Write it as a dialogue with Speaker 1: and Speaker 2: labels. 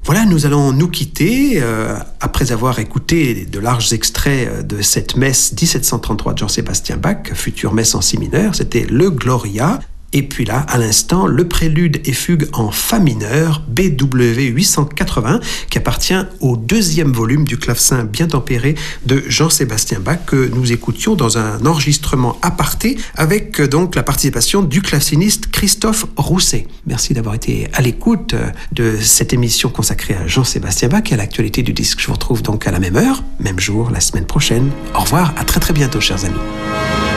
Speaker 1: Voilà, nous allons nous quitter après avoir écouté de larges extraits de cette messe 1733 de Jean-Sébastien Bach, future messe en si mineur. C'était le Gloria. Et puis là, à l'instant, le prélude et fugue en fa mineur, BW 880, qui appartient au 2e volume du clavecin bien tempéré de Jean-Sébastien Bach, que nous écoutions dans un enregistrement aparté avec donc la participation du claveciniste Christophe Rousset. Merci d'avoir été à l'écoute de cette émission consacrée à Jean-Sébastien Bach et à l'actualité du disque. Je vous retrouve donc à la même heure, même jour, la semaine prochaine. Au revoir, à très très bientôt, chers amis.